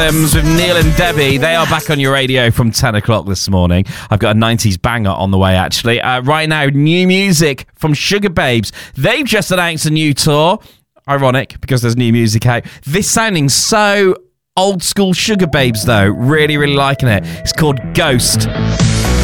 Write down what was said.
With Neil and Debbie. They are back on your radio from 10 o'clock this morning. I've got a 90s banger on the way, actually. Right now, new music from Sugar Babes. They've just announced a new tour. Ironic, because there's new music out. This sounding so old school Sugar Babes, though. Really, really liking it. It's called Ghost.